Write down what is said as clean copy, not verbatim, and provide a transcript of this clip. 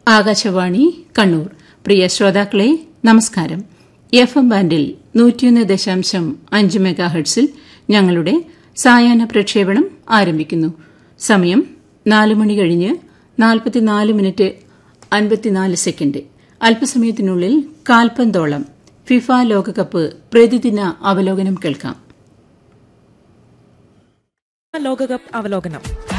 ആകാശവാണി കണ്ണൂർ. പ്രിയ ശ്രോതാക്കളെ നമസ്കാരം. FM ബാൻഡിൽ 101.5 മെഗാഹെർട്സിൽ ഞങ്ങളുടെ സായാഹ്ന പ്രക്ഷേപണം ആരംഭിക്കുന്നു. സമയം 4 മണി കഴിഞ്ഞ് 44 മിനിറ്റ് 54 സെക്കൻഡ്. അല്പസമയത്തിനുള്ളിൽ കാൽപന്തോളം ഫിഫ ലോകകപ്പ് പ്രതിദിന അവലോകനം കേൾക്കാം. ലോകകപ്പ് അവലോകനം.